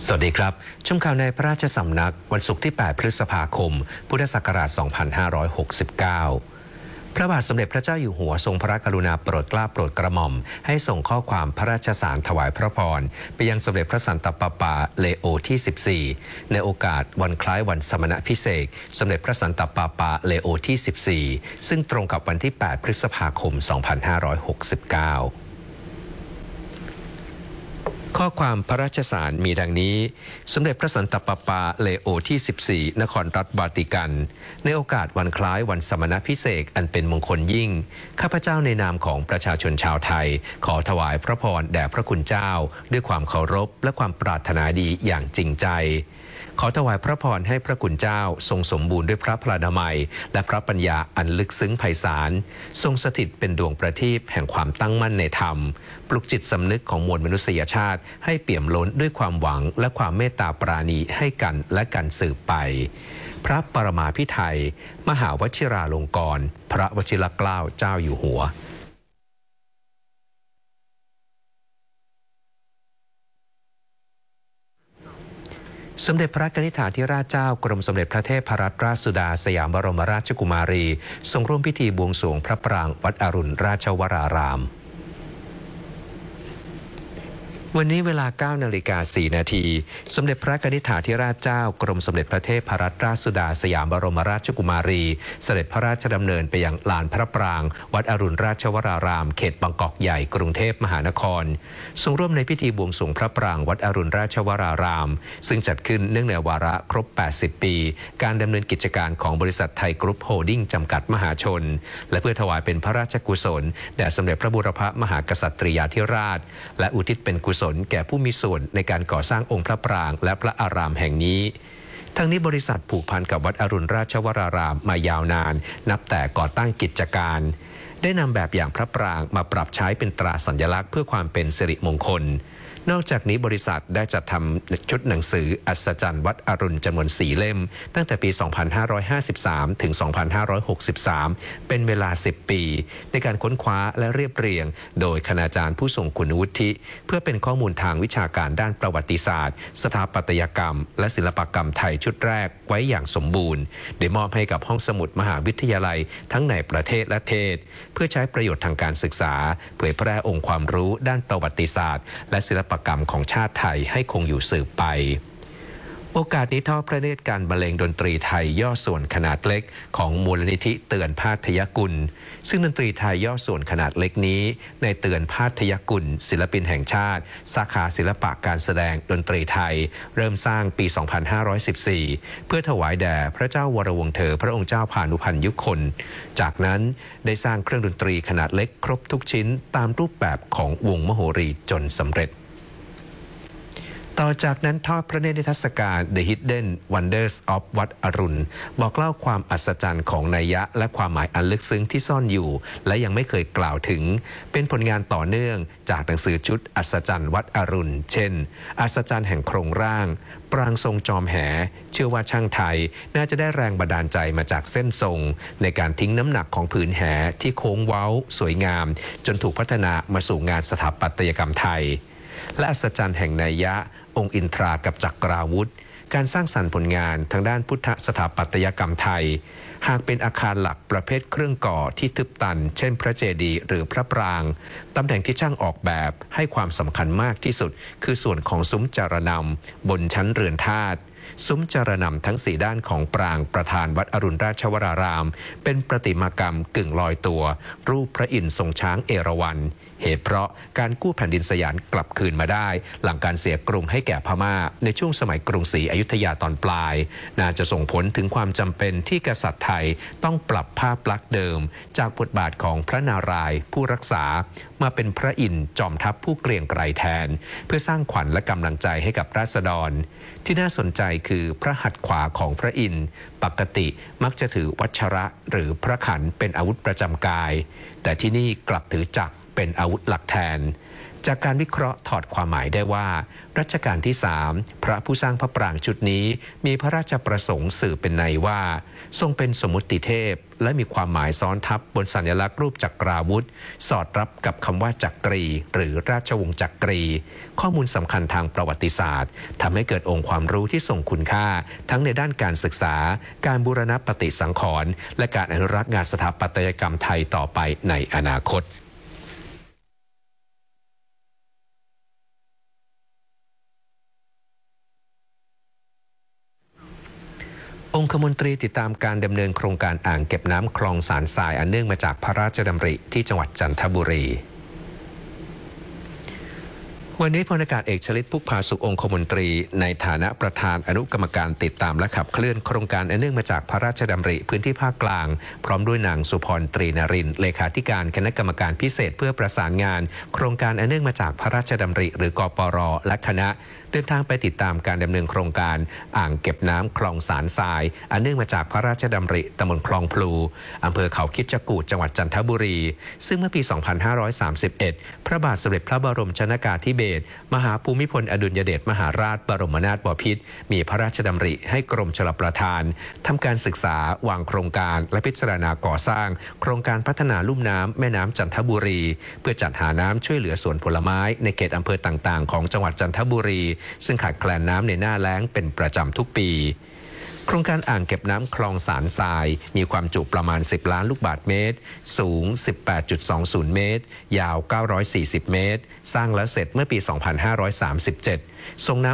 สวัสดีครับชมข่าวในพระราชสำนักวันศุกร์ที่ 8 พฤษภาคม พุทธศักราช 2569 พระบาทสมเด็จพระเจ้าอยู่หัวทรงพระกรุณาโปรดเกล้าโปรดกระหม่อมให้ส่งข้อความพระราชสารถวายพระพรไปยังสมเด็จพระสันตะปาปาเลโอที่ 14 ในโอกาสวันคล้ายวันสมณพิเศษกสมเด็จพระสันตะปาปาเลโอที่ 14 ซึ่งตรงกับวันที่ 8 พฤษภาคม 2569ข้อความพระราชสารมีดังนี้สมเด็จพระสันตะปาปาเลโอที่ 14 นครรัฐวาติกันในโอกาสวันคล้ายวันสมณพิเศษกอันเป็นมงคลยิ่งข้าพเจ้าในนามของประชาชนชาวไทยขอถวายพระพรแด่พระคุณเจ้าด้วยความเคารพและความปรารถนาดีอย่างจริงใจขอถวายพระพรให้พระคุณเจ้าทรงสมบูรณ์ด้วยพระพลานามัยและพระปัญญาอันลึกซึ้งไพศาลทรงสถิตเป็นดวงประทีปแห่งความตั้งมั่นในธรรมปลุกจิตสำนึกของมวลมนุษยชาติให้เปี่ยมล้นด้วยความหวังและความเมตตาปราณีให้กันและกันสืบไปพระปรมาภิไธยมหาวชิราลงกรณ์พระวชิรเกล้าเจ้าอยู่หัวสมเด็จพระกนิษฐาธิราชเจ้ากรมสมเด็จพระเทพรัตนราชสุดาสยามบรมราชกุมารีทรงร่วมพิธีบวงสรวงพระปรางวัดอรุณราชวรารามวันนี้เวลา 9:04 น.สมเด็จพระกนิษฐาธิราชเจ้ากรมสมเด็จพระเทพรัตนราชสุดาสยามบรมราชกุมารีเสด็จพระราชดำเนินไปยังลานพระปรางวัดอรุณราชวรารามเขตบางกอกใหญ่กรุงเทพมหานครทรงร่วมในพิธีบวงสรวงพระปรางวัดอรุณราชวรารามซึ่งจัดขึ้นเนื่องในวาระครบ 80 ปีการดำเนินกิจการของบริษัทไทยกรุ๊ปโฮลดิ้งจำกัดมหาชนและเพื่อถวายเป็นพระราชกุศลแด่สมเด็จพระบูรพมหากษัตริยาธิราชและอุทิศเป็นกุศลแก่ผู้มีส่วนในการก่อสร้างองค์พระปรางและพระอารามแห่งนี้ทั้งนี้บริษัทผูกพันกับวัดอรุณราชวรารามมายาวนานนับแต่ก่อตั้งกิจการได้นำแบบอย่างพระปรางมาปรับใช้เป็นตราสัญลักษณ์เพื่อความเป็นสิริมงคลนอกจากนี้บริษัทได้จัดทำชุดหนังสืออัศจรรย์วัดอรุณจำนวน 4 เล่มตั้งแต่ปี 2553 ถึง 2563 เป็นเวลา 10 ปีในการค้นคว้าและเรียบเรียงโดยคณาจารย์ผู้ทรงคุณวุฒิเพื่อเป็นข้อมูลทางวิชาการด้านประวัติศาสตร์สถาปัตยกรรมและศิลปกรรมไทยชุดแรกไว้อย่างสมบูรณ์ได้มอบให้กับห้องสมุดมหาวิทยาลัยทั้งในประเทศและเทศเพื่อใช้ประโยชน์ทางการศึกษาเผยแพร่องค์ความรู้ด้านประวัติศาสตร์และศิลปกรรมของชาติไทยให้คงอยู่สืบไปโอกาสนี้ทอดพระเนตรการบรรเลงดนตรีไทยย่อส่วนขนาดเล็กของมูลนิธิเตือนพาทยกุลซึ่งดนตรีไทยย่อส่วนขนาดเล็กนี้ในเตือนพาทยกุลศิลปินแห่งชาติสาขาศิลปะการแสดงดนตรีไทยเริ่มสร้างปี 2514 เพื่อถวายแด่พระเจ้าวรวงศ์เธอพระองค์เจ้าพานุพันธ์ยุคนจากนั้นได้สร้างเครื่องดนตรีขนาดเล็กครบทุกชิ้นตามรูปแบบของวงมโหรีจนสำเร็จต่อจากนั้นทอดพระเนตรนิทรรศการ The Hidden Wonders of วัดอรุณบอกเล่าความอัศจรรย์ของนัยยะและความหมายอันลึกซึ้งที่ซ่อนอยู่และยังไม่เคยกล่าวถึงเป็นผลงานต่อเนื่องจากหนังสือชุดอัศจรรย์วัดอรุณเช่นอัศจรรย์แห่งโครงร่างปรางทรงจอมแหเชื่อว่าช่างไทยน่าจะได้แรงบันดาลใจมาจากเส้นทรงในการทิ้งน้ำหนักของผืนแหที่โค้งเว้าสวยงามจนถูกพัฒนามาสู่งานสถาปัตยกรรมไทยและอัศจรรย์แห่งนัยยะองค์อินทรากับจักราวุธการสร้างสรรค์ผลงานทางด้านพุทธสถาปัตยกรรมไทยหากเป็นอาคารหลักประเภทเครื่องก่อที่ทึบตันเช่นพระเจดีย์หรือพระปรางตำแหน่งที่ช่างออกแบบให้ความสำคัญมากที่สุดคือส่วนของซุ้มจารนำบนชั้นเรือนธาตุซุ้มจารนำทั้ง4ด้านของปรางประธานวัดอรุณราชวรารามเป็นประติมากรรมกึ่งลอยตัวรูปพระอินทร์ทรงช้างเอราวัณเหตุเพราะการกู้แผ่นดินสยามกลับคืนมาได้หลังการเสียกรุงให้แก่พม่าในช่วงสมัยกรุงศรีอยุธยาตอนปลายน่าจะส่งผลถึงความจำเป็นที่กษัตริย์ไทยต้องปรับภาพลักษณ์เดิมจากบทบาทของพระนารายณ์ผู้รักษามาเป็นพระอินทร์จอมทัพผู้เกรียงไกรแทนเพื่อสร้างขวัญและกำลังใจให้กับราษฎรที่น่าสนใจคือพระหัตถ์ขวาของพระอินทร์ปกติมักจะถือวัชระหรือพระขันเป็นอาวุธประจำกายแต่ที่นี่กลับถือจักรเป็นอาวุธหลักแทนจากการวิเคราะห์ถอดความหมายได้ว่ารัชกาลที่ 3พระผู้สร้างพระปรางชุดนี้มีพระราชประสงค์สื่อเป็นในว่าทรงเป็นสมมุติเทพและมีความหมายซ้อนทับบนสัญลักษณ์รูปจักราวุธสอดรับกับคำว่าจักรีหรือราชวงศ์จักรีข้อมูลสำคัญทางประวัติศาสตร์ทำให้เกิดองค์ความรู้ที่ทรงคุณค่าทั้งในด้านการศึกษาการบูรณปฏิสังขรณ์และการอนุรักษ์งานสถาปัตยกรรมไทยต่อไปในอนาคตองคมนตรีติดตามการดำเนินโครงการอ่างเก็บน้ำคลองสารทรายอันเนื่องมาจากพระราชดำริที่จังหวัดจันทบุรีวันนี้พลอากาศเอกชลิตพุกพาสุของคมนตรีในฐานะประธานอนุกรรมการติดตามและขับเคลื่อนโครงการอันเนื่องมาจากพระราชดำริพื้นที่ภาคกลางพร้อมด้วยนางสุพรตรีนรินทร์เลขาธิการคณะกรรมการพิเศษเพื่อประสานงานโครงการอันเนื่องมาจากพระราชดำริหรือกปร.และคณะเดินทางไปติดตามการดำเนินโครงการอ่างเก็บน้ำคลองสารทรายอันเนื่องมาจากพระราชดำริตำบลคลองพลูอำเภอเขาคิดจกูฏจังหวัดจันทบุรีซึ่งเมื่อปี 2531 พระบาทสมเด็จพระบรมชนกาธิเบศรมหาภูมิพลอดุลยเดชมหาราชบรมนาถบพิตรมีพระราชดำริให้กรมชลประทานทำการศึกษาวางโครงการและพิจารณาก่อสร้างโครงการพัฒนาลุ่มน้ำแม่น้ำจันทบุรีเพื่อจัดหาน้ำช่วยเหลือสวนผลไม้ในเขตอำเภอต่างๆของจังหวัดจันทบุรีซึ่งขาดแคลนน้ำในหน้าแล้งเป็นประจำทุกปีโครงการอ่างเก็บน้ำคลองสารทรายมีความจุประมาณ10 ล้านลูกบาศก์เมตรสูง 18.20 เมตรยาว940 เมตรสร้างแล้วเสร็จเมื่อปี 2537ส่งน้ำ